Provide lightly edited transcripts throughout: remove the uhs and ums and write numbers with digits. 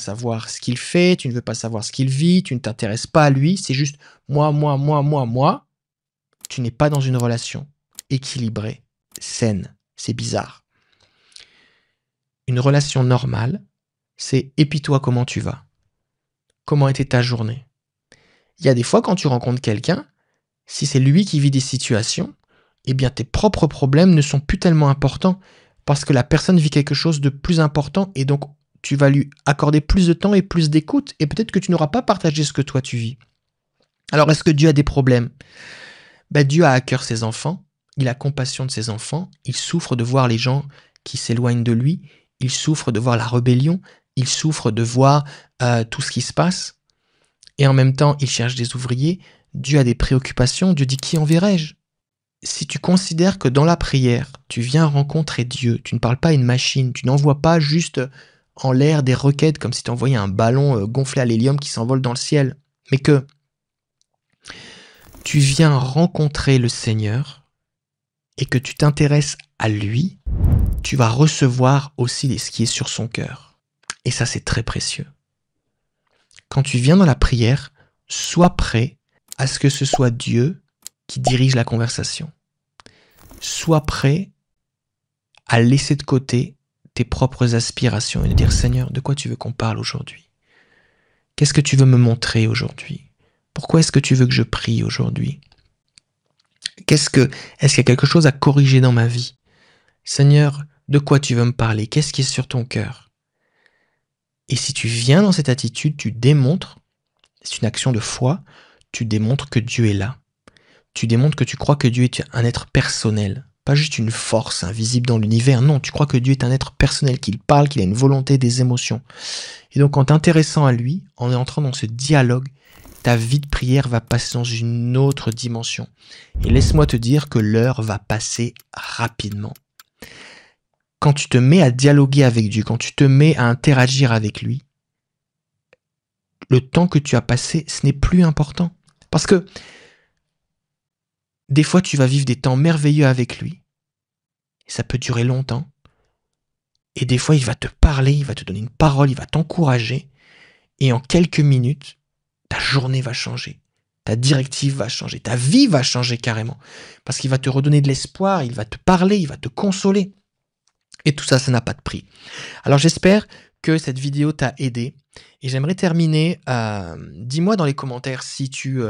savoir ce qu'il fait, tu ne veux pas savoir ce qu'il vit, tu ne t'intéresses pas à lui, c'est juste moi, moi, moi, moi, moi. Tu n'es pas dans une relation équilibrée, saine. C'est bizarre. Une relation normale, c'est et puis toi, comment tu vas? Comment était ta journée? Il y a des fois, quand tu rencontres quelqu'un, si c'est lui qui vit des situations, eh bien tes propres problèmes ne sont plus tellement importants parce que la personne vit quelque chose de plus important et donc tu vas lui accorder plus de temps et plus d'écoute et peut-être que tu n'auras pas partagé ce que toi tu vis. Alors est-ce que Dieu a des problèmes? Dieu a à cœur ses enfants, il a compassion de ses enfants, il souffre de voir les gens qui s'éloignent de lui, il souffre de voir la rébellion, il souffre de voir tout ce qui se passe et en même temps il cherche des ouvriers. Dieu a des préoccupations, Dieu dit qui enverrai-je? Si tu considères que dans la prière, tu viens rencontrer Dieu, tu ne parles pas à une machine, tu n'envoies pas juste en l'air des requêtes comme si tu envoyais un ballon gonflé à l'hélium qui s'envole dans le ciel, mais que tu viens rencontrer le Seigneur et que tu t'intéresses à lui, tu vas recevoir aussi ce qui est sur son cœur. Et ça, c'est très précieux. Quand tu viens dans la prière, sois prêt à ce que ce soit Dieu qui dirige la conversation. Sois prêt à laisser de côté tes propres aspirations et de dire « Seigneur, de quoi tu veux qu'on parle aujourd'hui? Qu'est-ce que tu veux me montrer aujourd'hui? Pourquoi est-ce que tu veux que je prie aujourd'hui? Est-ce qu'il y a quelque chose à corriger dans ma vie? Seigneur, de quoi tu veux me parler? Qu'est-ce qui est sur ton cœur? » Et si tu viens dans cette attitude, tu démontres, c'est une action de foi, tu démontres que Dieu est là. Tu démontres que tu crois que Dieu est un être personnel, pas juste une force invisible dans l'univers. Non, tu crois que Dieu est un être personnel, qu'il parle, qu'il a une volonté, des émotions. Et donc en t'intéressant à lui, en entrant dans ce dialogue, ta vie de prière va passer dans une autre dimension. Et laisse-moi te dire que l'heure va passer rapidement. Quand tu te mets à dialoguer avec Dieu, quand tu te mets à interagir avec lui, le temps que tu as passé, ce n'est plus important. Parce que des fois, tu vas vivre des temps merveilleux avec lui. Et ça peut durer longtemps. Et des fois, il va te parler, il va te donner une parole, il va t'encourager. Et en quelques minutes, ta journée va changer. Ta directive va changer. Ta vie va changer carrément. Parce qu'il va te redonner de l'espoir, il va te parler, il va te consoler. Et tout ça, ça n'a pas de prix. Alors j'espère que cette vidéo t'a aidé. Et j'aimerais terminer, dis-moi dans les commentaires si tu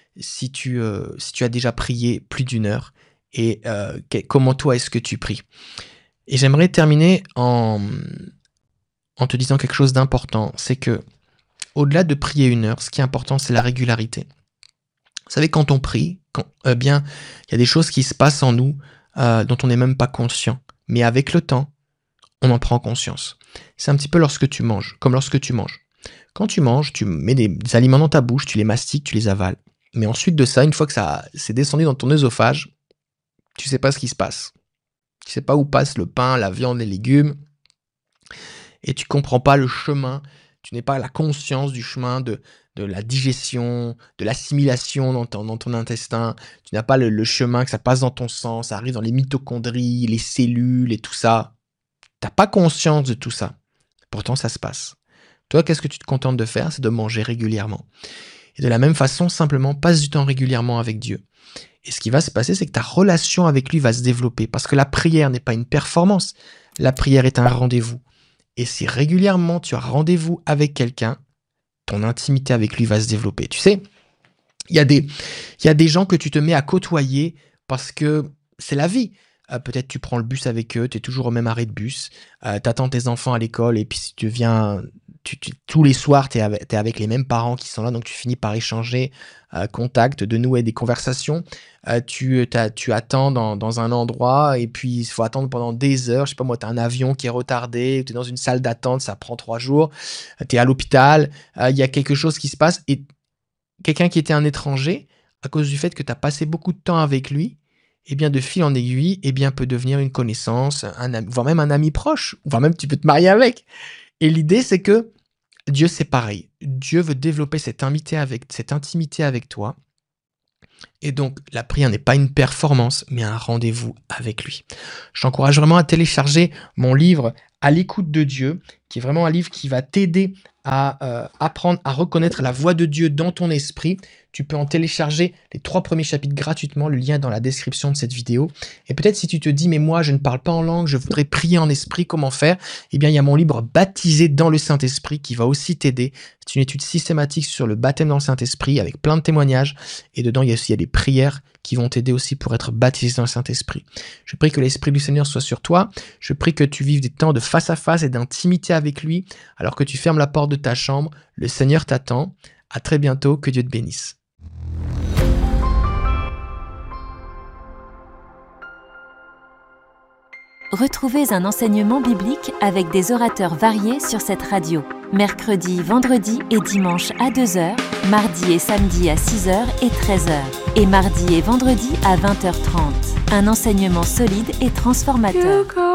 as déjà prié plus d'une heure et comment toi est-ce que tu pries. Et j'aimerais terminer en te disant quelque chose d'important, c'est que au-delà de prier une heure, ce qui est important, c'est la régularité. Vous savez, quand on prie, il y a des choses qui se passent en nous dont on n'est même pas conscient. Mais avec le temps, on en prend conscience. C'est un petit peu lorsque tu manges, comme lorsque tu manges. Quand tu manges, tu mets des aliments dans ta bouche, tu les mastiques, tu les avales. Mais ensuite de ça, une fois que ça s'est descendu dans ton œsophage, tu sais pas ce qui se passe. Tu sais pas où passe le pain, la viande, les légumes. Et tu comprends pas le chemin. Tu n'as pas la conscience du chemin de la digestion, de l'assimilation dans ton intestin. Tu n'as pas le chemin que ça passe dans ton sang, ça arrive dans les mitochondries, les cellules et tout ça. Tu n'as pas conscience de tout ça. Pourtant, ça se passe. Toi, qu'est-ce que tu te contentes de faire? C'est de manger régulièrement. Et de la même façon, simplement, passe du temps régulièrement avec Dieu. Et ce qui va se passer, c'est que ta relation avec lui va se développer. Parce que la prière n'est pas une performance. La prière est un rendez-vous. Et si régulièrement tu as rendez-vous avec quelqu'un, ton intimité avec lui va se développer. Tu sais, il y a des gens que tu te mets à côtoyer parce que c'est la vie. Peut-être tu prends le bus avec eux, tu es toujours au même arrêt de bus, tu attends tes enfants à l'école et puis si tu viens, tous les soirs tu es avec les mêmes parents qui sont là, donc tu finis par échanger, contact, de nouer des conversations. Tu attends dans un endroit et puis il faut attendre pendant des heures. Je sais pas moi, tu as un avion qui est retardé, tu es dans une salle d'attente, ça prend 3 jours, tu es à l'hôpital, il y a quelque chose qui se passe et quelqu'un qui était un étranger, à cause du fait que tu as passé beaucoup de temps avec lui, eh bien de fil en aiguille, eh bien peut devenir une connaissance, un ami, voire même un ami proche, voire même tu peux te marier avec. Et l'idée, c'est que Dieu, c'est pareil. Dieu veut développer cette intimité avec toi. Et donc, la prière n'est pas une performance, mais un rendez-vous avec lui. Je t'encourage vraiment à télécharger mon livre à l'écoute de Dieu, qui est vraiment un livre qui va t'aider à apprendre à reconnaître la voix de Dieu dans ton esprit. Tu peux en télécharger les 3 premiers chapitres gratuitement, le lien est dans la description de cette vidéo. Et peut-être si tu te dis, mais moi je ne parle pas en langue, je voudrais prier en esprit, comment faire? Eh bien il y a mon livre Baptisé dans le Saint-Esprit qui va aussi t'aider. C'est une étude systématique sur le baptême dans le Saint-Esprit avec plein de témoignages. Et dedans il y a des prières qui vont t'aider aussi pour être baptisé dans le Saint-Esprit. Je prie que l'Esprit du Seigneur soit sur toi. Je prie que tu vives des temps de face à face et d'intimité avec lui. Alors que tu fermes la porte de ta chambre, le Seigneur t'attend. À très bientôt, que Dieu te bénisse. Retrouvez un enseignement biblique avec des orateurs variés sur cette radio. Mercredi, vendredi et dimanche à 2h, mardi et samedi à 6h et 13h, et mardi et vendredi à 20h30. Un enseignement solide et transformateur.